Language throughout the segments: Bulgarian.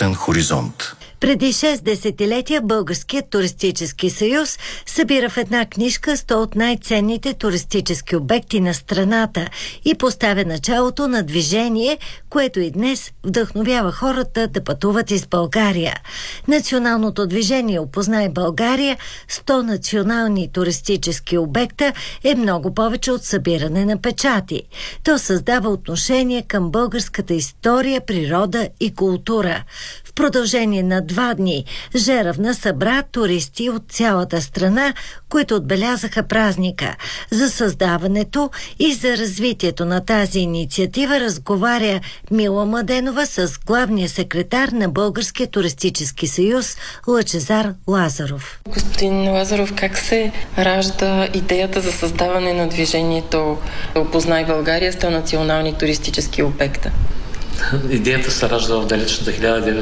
транспортен хоризонт. Преди 6 десетилетия Българският туристически съюз събира в една книжка 100 от най-ценните туристически обекти на страната и поставя началото на движение, което и днес вдъхновява хората да пътуват из България. Националното движение "Опознай България", 100 национални туристически обекта е много повече от събиране на печати. То създава отношение към българската история, природа и култура. В продължение на 2 дни Жеравна събра туристи от цялата страна, които отбелязаха празника. За създаването и за развитието на тази инициатива разговаря Мила Младенова с главния секретар на Българския туристически съюз Лъчезар Лазаров. Господин Лазаров, как се ражда идеята за създаване на движението "Опознай България" 100 национални туристически обекта? Идеята се ражда в далечната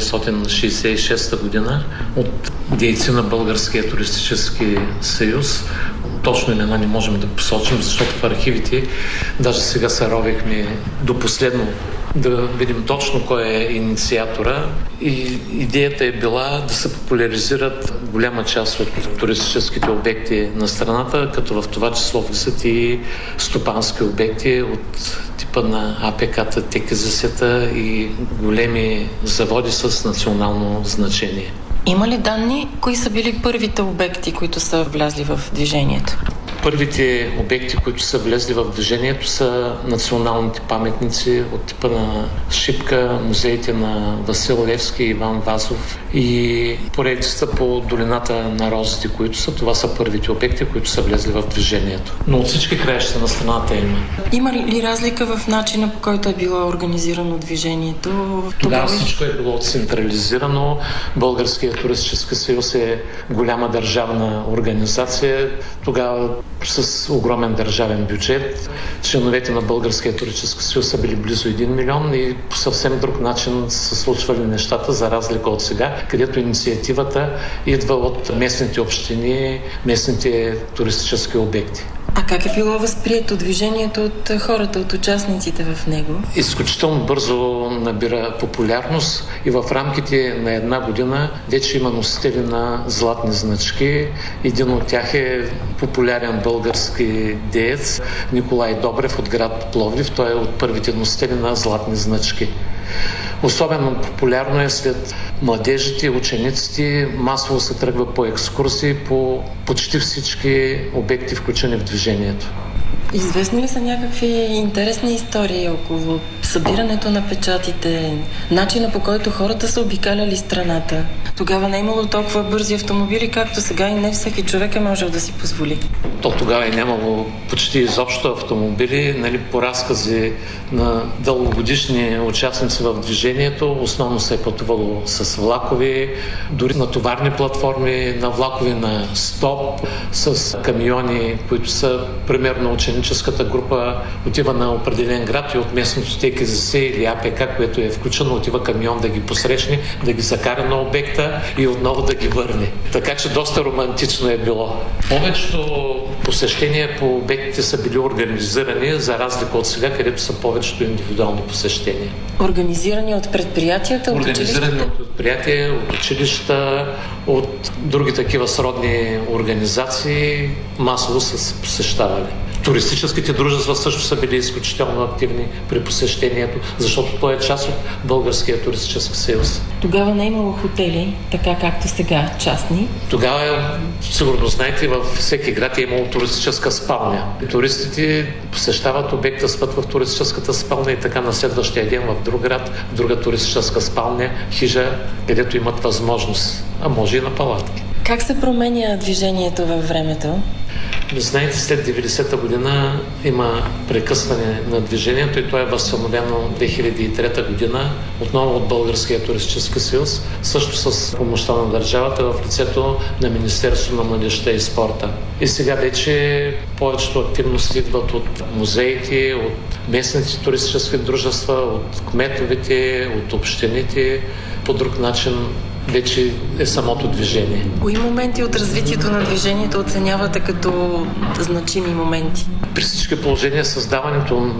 1966 година от дейци на Българския туристически съюз. Точно имена не можем да посочим, защото в архивите даже сега се ровихме до последно да видим точно кой е инициатора. И идеята е била да се популяризират голяма част от туристическите обекти на страната, като в това число влизат и стопански обекти от типа на АПК-та, ТКЗС-та и големи заводи с национално значение. Има ли данни, кои са били първите обекти, които са влязли в движението? Първите обекти, които са влезли в движението, са националните паметници от типа на Шипка, музеите на Васил Левски, Иван Вазов и поредицата по долината на розите, които са. Това са първите обекти, които са влезли в движението. Но от всички краища на страната има. Има ли разлика в начина, по който е било организирано движението? Тогава всичко е било централизирано. Българският туристически съюз е голяма държавна организация. Тогава с огромен държавен бюджет. Членовете на Българския туристически съюз са били близо 1 милион и по съвсем друг начин са случвали нещата, за разлика от сега, където инициативата идва от местните общини, местните туристически обекти. А как е било възприето движението от хората, от участниците в него? Изключително бързо набира популярност и в рамките на 1 година вече има носители на златни значки. Един от тях е популярен български деец Николай Добрев от град Пловдив. Той е от първите носители на златни значки. Особено популярно е сред младежите, учениците. Масово се тръгва по екскурсии по почти всички обекти, включени в движението. Известни ли са някакви интересни истории около събирането на печатите, начина, по който хората са обикаляли страната? Тогава не е имало толкова бързи автомобили, както сега, и не всеки човек е можел да си позволи. То тогава е нямало почти изобщо автомобили. По разкази на дългогодишни участници в движението, основно се е пътувало с влакови, дори на товарни платформи, на влакови на стоп, с камиони, които са примерно ученическата група отива на определен град и от местното ТКЗС или АПК, което е включено, отива камион да ги посрещне, да ги закара на обекта и отново да ги върне. Така че доста романтично е било. Повечето посещения по обектите са били организирани, за разлика от сега, където са повечето индивидуално посещения. Организирани от предприятията, от училищата? Организирани от предприятия, от училища, от други такива сродни организации, масово са посещавали. Туристическите дружества също са били изключително активни при посещението, защото той е част от Българския туристически съюз. Тогава не е имало хотели, така както сега, частни? Тогава, сигурно знаете, във всеки град е имало туристическа спалня. Туристите посещават обекта, спът в туристическата спалня и така на следващия ден в друг град, в друга туристическа спалня, хижа, където имат възможност, а може и на палатки. Как се променя движението във времето? Знаете, след 90-та година има прекъсване на движението и то е възстановено 2003 година, отново от Българския туристически съюз, също с помощта на държавата в лицето на Министерството на младежта и спорта. И сега вече повечето активности идват от музеите, от местните туристически дружества, от кметовете, от общините. По друг начин вече е самото движение. Кои моменти от развитието на движението оценявате като значими моменти? При всички положения създаването